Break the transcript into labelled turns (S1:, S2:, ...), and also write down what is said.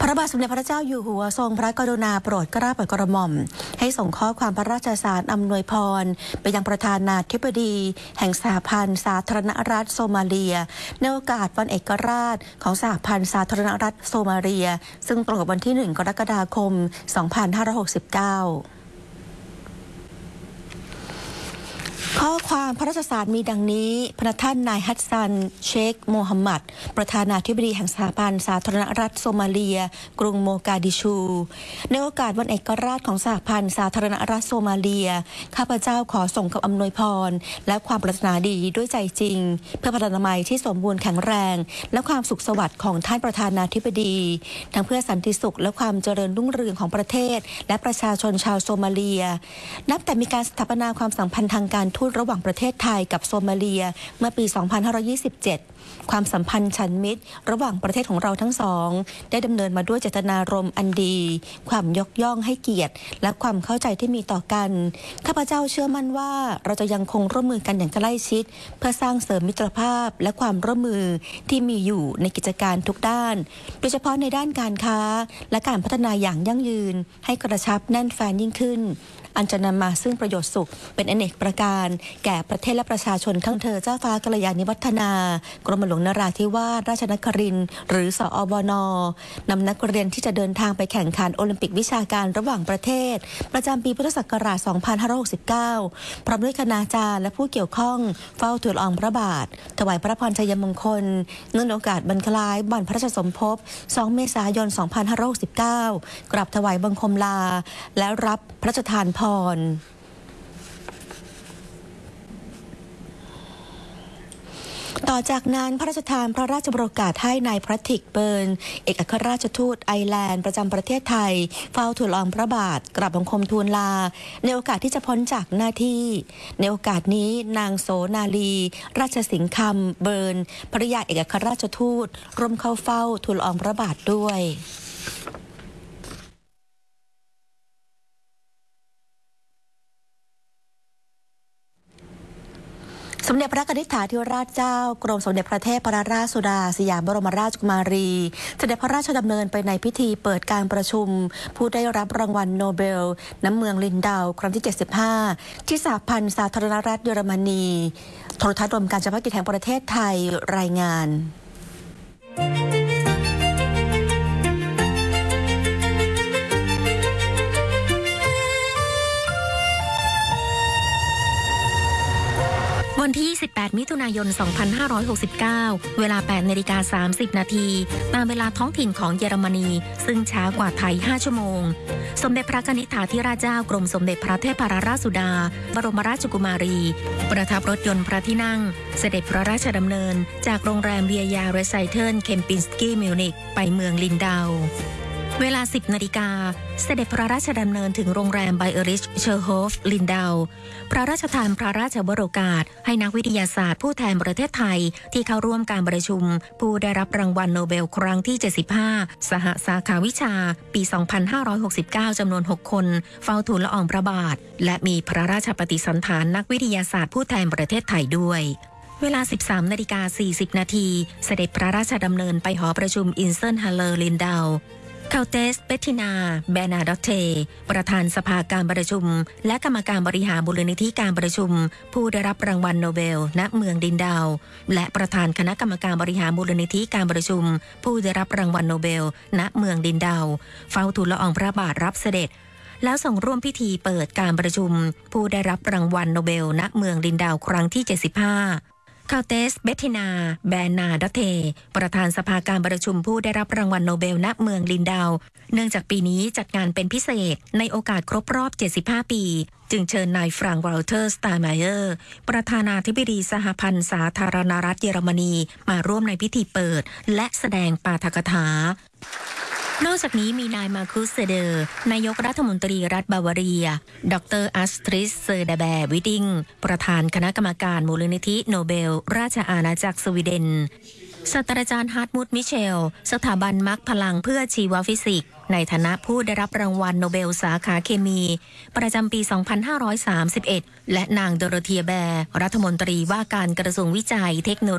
S1: ระบาทสมเด็จพระเจ้าอยู่หัวทรงพระกรุณาโปรดเกล้าโปรดกระหม่อมให้ส่งข้อความพระราชสารอำนวยพรไปยังประธานาธิบดีแห่งสหพันธ์สาธารณรัฐโซมาเลียในโอกาสวันเอกราชของสหพันธ์สาธารณรัฐโซมาเลียซึ่งตรงกับวันที่ 1 กรกฎาคม 2569ข้อความพระราชสารมีดังนี้พระท่านนายฮัสซันเชคโมฮัมหมัดประธานาธิบดีแห่งสหพันธ์สาธารณรัฐโซมาเลียกรุงโมกาดิชูในโอกาสวันเอกราชของสหพันธ์สาธารณรัฐโซมาเลียข้าพเจ้าขอส่งคำอำนวยพรและความปรารถนาดีด้วยใจจริงเพื่อพลนามัยที่สมบูรณ์แข็งแรงและความสุขสวัสดิ์ของท่านประธานาธิบดีทั้งเพื่อสันติสุขและความเจริญรุ่งเรืองของประเทศและประชาชนชาวโซมาเลียนับแต่มีการสถาปนาความสัมพันธ์ทางการทูตระหว่างประเทศไทยกับโซมาเลียเมื่อปี 2527 ความสัมพันธ์ฉันมิตรระหว่างประเทศของเราทั้งสองได้ดำเนินมาด้วยเจตนารมณ์อันดีความยกย่องให้เกียรติและความเข้าใจที่มีต่อกันข้าพเจ้าเชื่อมั่นว่าเราจะยังคงร่วมมือกันอย่างใกล้ชิดเพื่อสร้างเสริมมิตรภาพและความร่วมมือที่มีอยู่ในกิจการทุกด้านโดยเฉพาะในด้านการค้าและการพัฒนาอย่างยั่งยืนให้กระชับแน่นแฟ้นยิ่งขึ้นอันจะนำมาซึ่งประโยชน์สุขเป็นอเนกประการแก่ประเทศและประชาชนทั้งเธอเจ้าฟ้ากัลยาณิวัฒนากรมหลวงนราธิวาสราชนครินทร์หรือสอบน.นำนักเรียนที่จะเดินทางไปแข่งขันโอลิมปิกวิชาการระหว่างประเทศประจำปีพุทธศักราช 2569 พร้อมด้วยคณาจารย์และผู้เกี่ยวข้องเฝ้าทูลละอองพระบาทถวายพระพรชัยมงคลเนื่องในโอกาสบรรคล้ายวันพระราชสมภพ 2 เมษายน 2569 กราบถวายบังคมลาและรับพระราชทานพรต่อจากนั้นพระราชทานพระราชโอกาสให้นายแพทริกเบิร์นเอกอัครราชทูตไอร์แลนด์ประจำประเทศไทยเฝ้าทูลละอองพระบาทกราบบังคมทูลลาในโอกาสที่จะพ้นจากหน้าที่ในโอกาสนี้นางโสนาลีราชสิงห์คำเบิร์นภริยาเอกอัครราชทูตร่วมเข้าเฝ้าทูลละอองพระบาทด้วยสมเด็จพระนิธิถาธิราชเจ้ากรมสมเด็จพระเทพรัตนราชสุดาสยามบรมราชกุมารีเสด็จพระราชดำเนินไปในพิธีเปิดการประชุมผู้ได้รับรางวัลโนเบลน้ำเมืองลินดาวครั้งที่ 75 ที่สหพันธ์สาธารณรัฐเยอรมนีโทรทัศน์รวมการเฉพาะกิจแห่งประเทศไทยรายงาน
S2: วันที่ 18 มิถุนายน 2569 เวลา 8:30 นาทีตามเวลาท้องถิ่นของเยอรมนีซึ่งช้ากว่าไทย 5 ชั่วโมงสมเด็จพระนิธิถาธิราชเจ้ากรมสมเด็จพระเทพรัตนราชสุดาบรมราชกุมารีประทับรถยนต์พระที่นั่งเสด็จพระราชดำเนินจากโรงแรมเวียยาเรไซเทิลเคมปินสกี้มิวนิกไปเมืองลินดาวเวลา 10 นาฬิกาเสด็จพระราชดำเนินถึงโรงแรมไบเอริชเชอร์โฮฟลินดาวพระราชทานพระราชวโรกาสให้นักวิทยาศาสตร์ผู้แทนประเทศไทยที่เข้าร่วมการประชุมผู้ได้รับรางวัลโนเบลครั้งที่ 75 สหสาขาวิชาปี 2569 จำนวน 6 คนเฝ้าทูลละอองพระบาทและมีพระราชปฏิสันถานนักวิทยาศาสตร์ผู้แทนประเทศไทยด้วยเวลา 13:40 นาทีเสด็จพระราชดำเนินไปหอประชุมอินเซนฮัลเลอร์ลินดาวคาเตสเบตตินาแบนาดอตเทประธานสภาการประชุมและกรรมการบริหารมูลนิธิการประชุมผู้ได้รับรางวัลโนเบลณเมืองลินดาวและประธานคณะกรรมการบริหารมูลนิธิการประชุมผู้ได้รับรางวัลโนเบลณเมืองลินดาวเฝ้าทูลละอองพระบาทรับเสด็จแล้วส่งร่วมพิธีเปิดการประชุมผู้ได้รับรางวัลโนเบลณเมืองลินดาวครั้งที่ 75คาเตสเบตตินาแบนาดอเทประธานสภาการประชุมผู้ได้รับรางวัลโนเบลณเมืองลินดาวเนื่องจากปีนี้จัดงานเป็นพิเศษในโอกาสครบรอบ 75 ปีจึงเชิญนายฟรังก์ วอลเตอร์ สไตน์ไมเออร์ประธานาธิบดีสหพันธ์สาธารณรัฐเยอรมนีมาร่วมในพิธีเปิดและแสดงปาฐกถานอกจากนี้มีนายมาคุสเซเดอร์นายกรัฐมนตรีรัฐบาวาเรียดร.อัสทริส เซอร์ดาแบร์วิดิงประธานคณะกรรมการมูลนิธิโนเบลราชอาณาจักรสวีเดนศาสตราจารย์ฮาร์ทมุตมิเชลสถาบันมรรคพลังเพื่อชีวฟิสิกส์ในฐานะผู้ได้รับรางวัลโนเบลสาขาเคมีประจำปี 2531 และนางโดโรเธียแบร์รัฐมนตรีว่าการกระทรวงวิจัยเทคโนโลยี